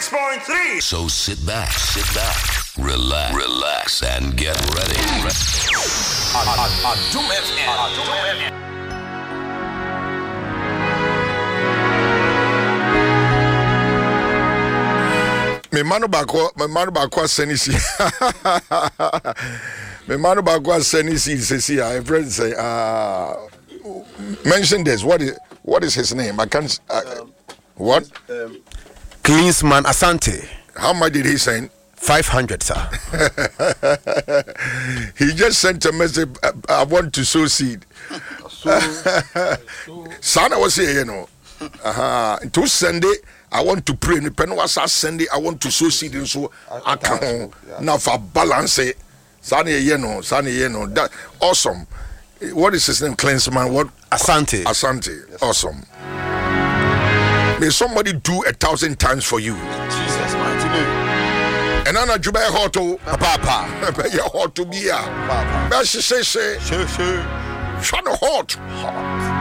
106.3. So sit back, relax, and get ready. Me manu bako senisi. Me manu bako senisi sisi. A friend say, mention this. What is his name? I can't. What? Klinsmann Asante. How much did he send? 500, sir. He just sent a message. I want to sow seed. Sana was here, you know. To send it. I want to pray. Depending on what Sunday, I want to sow seed and so I can now for balance it. Sunny, you know, that awesome. What is his name? Klinsmann. What? Asante. Yes. Awesome. May somebody do 1,000 times for you. Jesus, mighty name. And Anna Juba Hoto, Papa, your hot to be a. Sure. Shut hot.